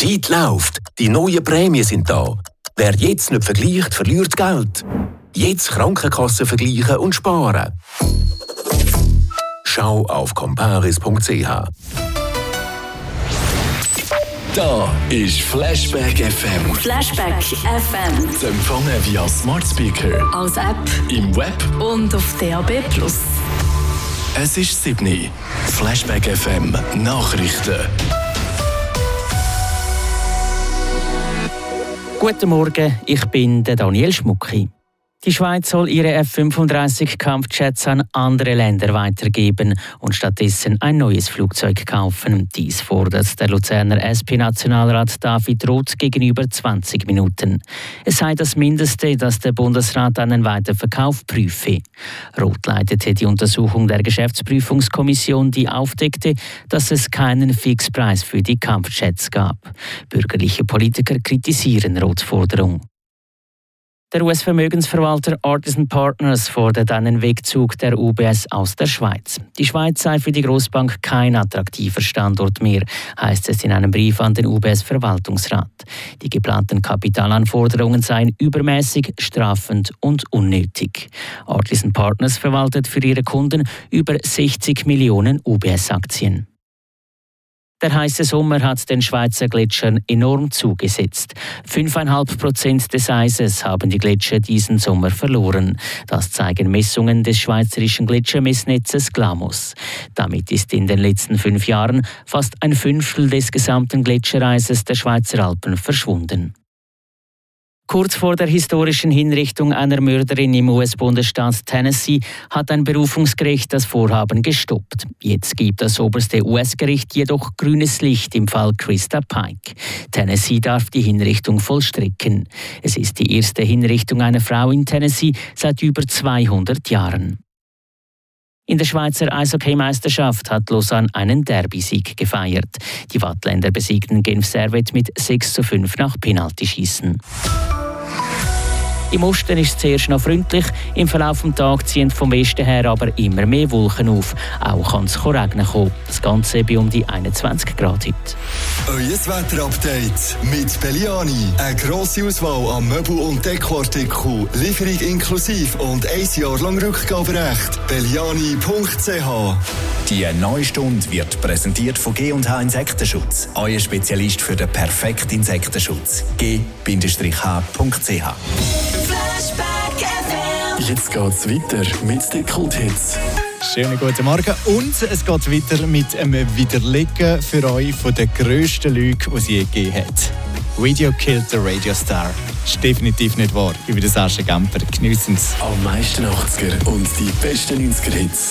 Die Zeit läuft, die neuen Prämien sind da. Wer jetzt nicht vergleicht, verliert Geld. Jetzt Krankenkassen vergleichen und sparen. Schau auf comparis.ch. Da ist Flashback FM. Flashback FM. Zu empfangen via Smart Speaker, Als App im Web und auf DAB+. Es ist 7. Flashback FM Nachrichten. Guten Morgen, ich bin der Daniel Schmucki. Die Schweiz soll ihre F-35-Kampfjets an andere Länder weitergeben und stattdessen ein neues Flugzeug kaufen. Dies fordert der Luzerner SP-Nationalrat David Roth gegenüber 20 Minuten. Es sei das Mindeste, dass der Bundesrat einen Weiterverkauf prüfe. Roth leitete die Untersuchung der Geschäftsprüfungskommission, die aufdeckte, dass es keinen Fixpreis für die Kampfjets gab. Bürgerliche Politiker kritisieren Roths Forderung. Der US-Vermögensverwalter Artisan Partners fordert einen Wegzug der UBS aus der Schweiz. Die Schweiz sei für die Grossbank kein attraktiver Standort mehr, heisst es in einem Brief an den UBS-Verwaltungsrat. Die geplanten Kapitalanforderungen seien übermäßig, strafend und unnötig. Artisan Partners verwaltet für ihre Kunden über 60 Millionen UBS-Aktien. Der heiße Sommer hat den Schweizer Gletschern enorm zugesetzt. 5,5% des Eises haben die Gletscher diesen Sommer verloren. Das zeigen Messungen des schweizerischen Gletschermessnetzes GLAMOS. Damit ist in den letzten 5 Jahren fast ein Fünftel des gesamten Gletschereises der Schweizer Alpen verschwunden. Kurz vor der historischen Hinrichtung einer Mörderin im US-Bundesstaat Tennessee hat ein Berufungsgericht das Vorhaben gestoppt. Jetzt gibt das oberste US-Gericht jedoch grünes Licht im Fall Krista Pike. Tennessee darf die Hinrichtung vollstrecken. Es ist die erste Hinrichtung einer Frau in Tennessee seit über 200 Jahren. In der Schweizer Eishockey-Meisterschaft hat Lausanne einen Derby-Sieg gefeiert. Die Wattländer besiegten Genf Servette mit 6:5 nach Penaltyschießen. Im Osten ist es zuerst noch freundlich, im Verlauf des Tages ziehen vom Westen her aber immer mehr Wolken auf. Auch kann es regnen kommen. Das Ganze bei um die 21 Grad heute. Euer Wetterupdate mit Belliani. Eine grosse Auswahl an Möbel- und Dekoartikeln, Lieferung inklusive und 1 Jahr lang Rückgaberecht. Belliani.ch. Die neue Stunde wird präsentiert von G&H Insektenschutz. Euer Spezialist für den perfekten Insektenschutz. G-H.ch. Jetzt geht's weiter mit den Kult-Hits. Schönen guten Morgen und es geht weiter mit einem Widerlegen für euch von den grössten Lügen, die es je gegeben hat. Video killed the Radio Star. Ist definitiv nicht wahr. Ich bin der Sascha Gamper. Geniessen Sie. Am meisten 80er und die besten 90er-Hits.